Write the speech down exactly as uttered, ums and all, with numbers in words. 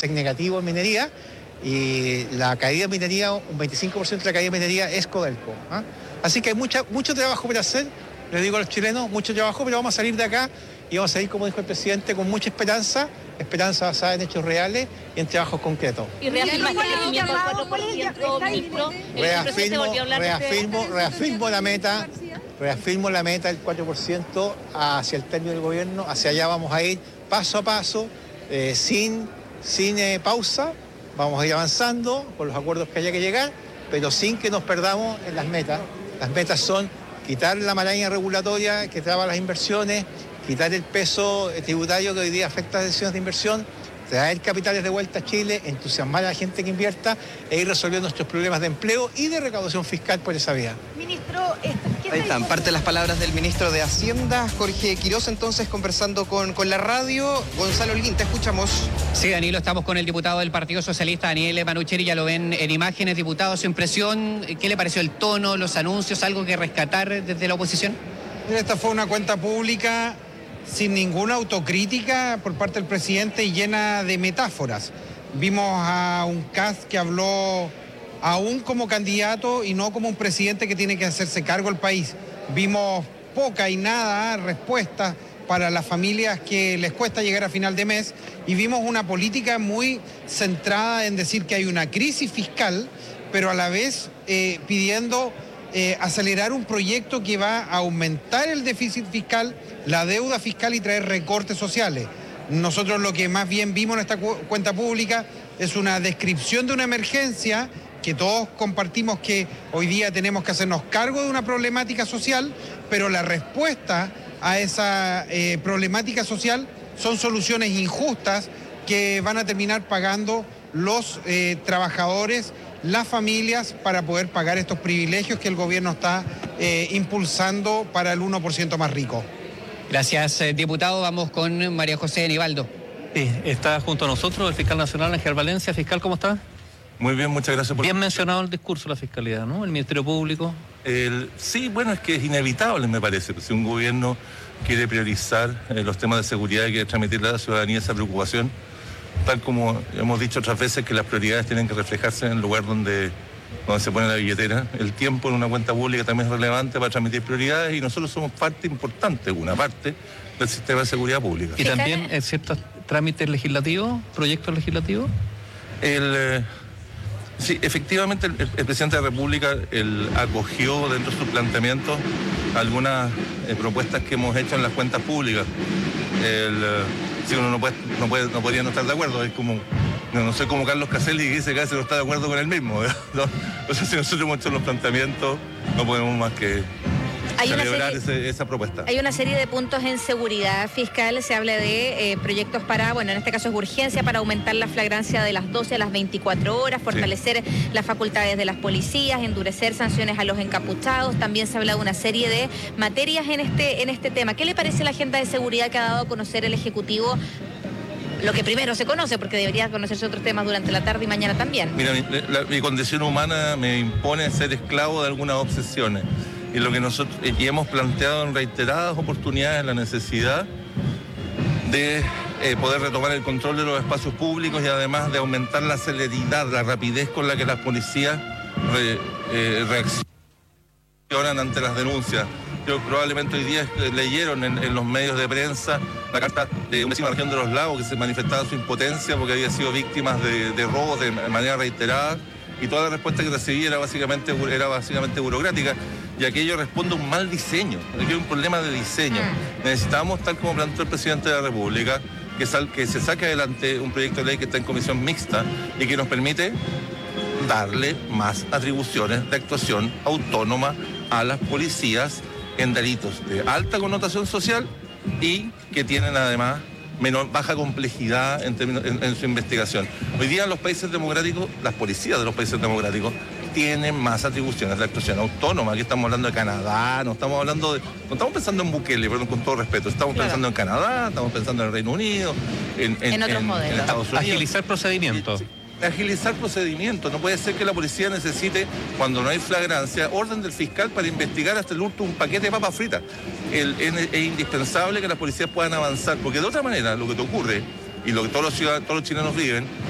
ser negativo en minería, y la caída de minería, un veinticinco por ciento de la caída de minería es Codelco. ¿eh? Así que hay mucha, mucho trabajo por hacer, le digo a los chilenos, mucho trabajo, pero vamos a salir de acá y vamos a salir, como dijo el presidente, con mucha esperanza, esperanza basada en hechos reales y en trabajos concretos. Y reafirma el crecimiento del cuatro por ciento, ministro. Reafirmo, reafirmo, reafirmo la meta, reafirmo la meta del cuatro por ciento hacia el término del gobierno, hacia allá vamos a ir paso a paso, eh, sin, sin eh, pausa, vamos a ir avanzando con los acuerdos que haya que llegar, pero sin que nos perdamos en las metas. Las metas son quitar la maraña regulatoria que traba las inversiones, quitar el peso tributario que hoy día afecta a las decisiones de inversión, traer capitales de vuelta a Chile, entusiasmar a la gente que invierta e ir resolviendo nuestros problemas de empleo y de recaudación fiscal por esa vía. Ministro, ¿qué ahí están, parte de las palabras del ministro de Hacienda, Jorge Quiroz, entonces conversando con, con la radio. Gonzalo Holguín, te escuchamos. Sí, Danilo, estamos con el diputado del Partido Socialista, Daniel Manucheri, ya lo ven en imágenes. Diputado, su impresión, ¿qué le pareció el tono, los anuncios, algo que rescatar desde la oposición? Esta fue una cuenta pública sin ninguna autocrítica por parte del presidente y llena de metáforas. Vimos a un Kast que habló aún como candidato y no como un presidente que tiene que hacerse cargo del país. Vimos poca y nada respuesta para las familias que les cuesta llegar a final de mes y vimos una política muy centrada en decir que hay una crisis fiscal, pero a la vez eh, pidiendo Eh, acelerar un proyecto que va a aumentar el déficit fiscal, la deuda fiscal y traer recortes sociales. Nosotros lo que más bien vimos en esta cu cuenta pública es una descripción de una emergencia que todos compartimos, que hoy día tenemos que hacernos cargo de una problemática social, pero la respuesta a esa eh, problemática social son soluciones injustas que van a terminar pagando los eh, trabajadores, las familias, para poder pagar estos privilegios que el gobierno está eh, impulsando para el uno por ciento más rico. Gracias, eh, diputado. Vamos con María José Nivaldo. Sí, está junto a nosotros el fiscal nacional Ángel Valencia. Fiscal, ¿cómo está? Muy bien, muchas gracias por... Bien mencionado el discurso de la Fiscalía, ¿no? El Ministerio Público. El... Sí, bueno, es que es inevitable, me parece. Si un gobierno quiere priorizar eh, los temas de seguridad y quiere transmitirle a la ciudadanía esa preocupación, tal como hemos dicho otras veces, que las prioridades tienen que reflejarse en el lugar donde, donde se pone la billetera. El tiempo en una cuenta pública también es relevante para transmitir prioridades y nosotros somos parte importante, una parte del sistema de seguridad pública. ¿Y también en ciertos trámites legislativos, proyectos legislativos? El, eh, sí, efectivamente el, el presidente de la República el, acogió dentro de sus planteamientos algunas eh, propuestas que hemos hecho en las cuentas públicas. El... Eh, Si uno no puede, no puede, no podría no estar de acuerdo, es como, no, no sé, como Carlos Caselli que dice que a veces no está de acuerdo con él mismo, ¿no? Entonces, si nosotros hemos hecho los planteamientos, no podemos más que hay celebrar una serie, ese, esa propuesta. Hay una serie de puntos en seguridad fiscal, se habla de eh, proyectos para, bueno, en este caso es urgencia, para aumentar la flagrancia de las doce a las veinticuatro horas, fortalecer sí. las facultades de las policías, endurecer sanciones a los encapuchados. También se habla de una serie de materias en este, en este tema. ¿Qué le parece la agenda de seguridad que ha dado a conocer el Ejecutivo? Lo que primero se conoce, porque debería conocerse otros temas durante la tarde y mañana también. Mira, mi, la, mi condición humana me impone ser esclavo de algunas obsesiones. Y lo que nosotros y hemos planteado en reiteradas oportunidades la necesidad de eh, poder retomar el control de los espacios públicos y además de aumentar la celeridad, la rapidez con la que las policías re, eh, reaccionan ante las denuncias. Yo, probablemente hoy día leyeron en, en los medios de prensa la carta de una vecina de la región de Los Lagos que se manifestaba su impotencia porque había sido víctimas de, de robos de manera reiterada. Y toda la respuesta que recibí era básicamente, era básicamente burocrática, y aquello responde a un mal diseño, aquí hay un problema de diseño. Necesitamos, tal como planteó el presidente de la República, que, sal, que se saque adelante un proyecto de ley que está en comisión mixta y que nos permite darle más atribuciones de actuación autónoma a las policías en delitos de alta connotación social y que tienen además menor, baja complejidad en, términos, en, en su investigación. Hoy día en los países democráticos, las policías de los países democráticos tienen más atribuciones de actuación autónoma. Aquí estamos hablando de Canadá, no estamos hablando de, no estamos pensando en Bukele, perdón, con todo respeto, estamos claro. pensando en Canadá, estamos pensando en el Reino Unido, en, en, en otros en, modelos. En Estados Unidos. Agilizar procedimientos. Sí, sí. Agilizar procedimientos. No puede ser que la policía necesite, cuando no hay flagrancia, orden del fiscal para investigar hasta el último un paquete de papas fritas. El, es, es indispensable que las policías puedan avanzar, porque de otra manera lo que te ocurre y lo que todos los ciudadanos, todos los chilenos viven